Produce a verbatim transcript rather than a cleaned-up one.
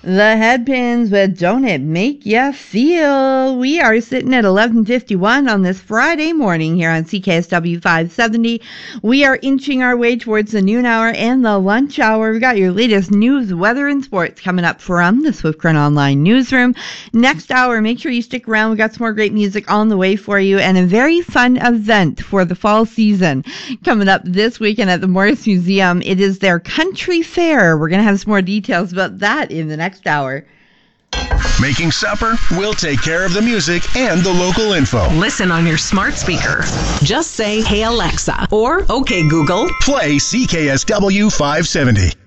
The Headpins with Don't It Make Ya Feel. We are sitting at eleven fifty-one on this Friday morning here on C K S W five seventy. We are inching our way towards the noon hour and the lunch hour. We've got your latest news, weather, and sports coming up from the Swift Current Online newsroom. Next hour, make sure you stick around. We've got some more great music on the way for you and a very fun event for the fall season coming up this weekend at the Morris Museum. It is their country fair. We're going to have some more details about that in the next hour. Making supper? We'll take care of the music and the local info. Listen on your smart speaker. Just say, "Hey Alexa," or "Okay Google." Play C K S W five seventy.